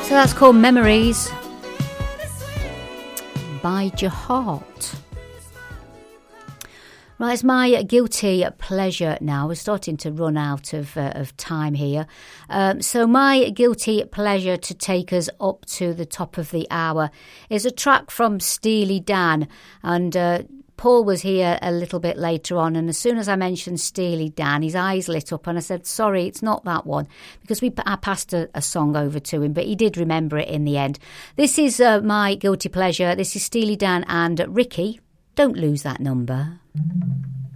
So that's called Memories by Jahart. Right, it's my guilty pleasure now. We're starting to run out of time here. So my guilty pleasure to take us up to the top of the hour is a track from Steely Dan. And Paul was here a little bit later on, and as soon as I mentioned Steely Dan, his eyes lit up, and I said, sorry, it's not that one, because I passed a song over to him, but he did remember it in the end. This is my guilty pleasure. This is Steely Dan and Ricky. Don't lose that number.